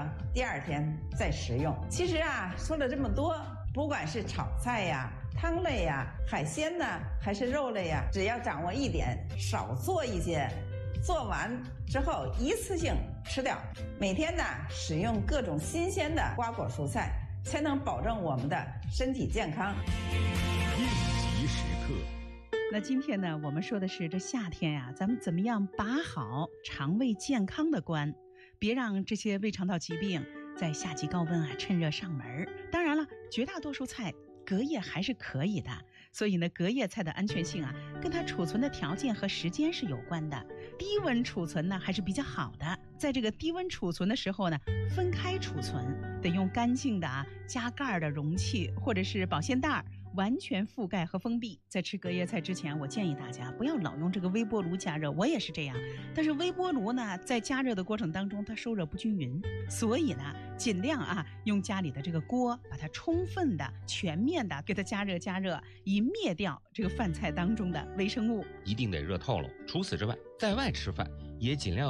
到第二天再食用。其实啊，说了这么多，不管是炒菜呀、汤类呀、海鲜呢，还是肉类呀，只要掌握一点，少做一些，做完之后一次性吃掉。每天呢，使用各种新鲜的瓜果蔬菜，才能保证我们的身体健康。 应急时刻。 那今天呢，我们说的是这夏天呀，咱们怎么样把好肠胃健康的关，别让这些胃肠道疾病在夏季高温啊趁热上门。当然了，绝大多数菜隔夜还是可以的，所以呢，隔夜菜的安全性啊，跟它储存的条件和时间是有关的。低温储存呢还是比较好的，在这个低温储存的时候呢，分开储存，得用干净的加盖的容器或者是保鲜袋，完全覆盖和封闭。在吃隔夜菜之前，我建议大家不要老用这个微波炉加热，我也是这样。但是微波炉呢，在加热的过程当中，它受热不均匀，所以呢，尽量用家里的这个锅，把它充分的、全面的给它加热，以灭掉这个饭菜当中的微生物。 一定得热透了。除此之外，在外吃饭也尽量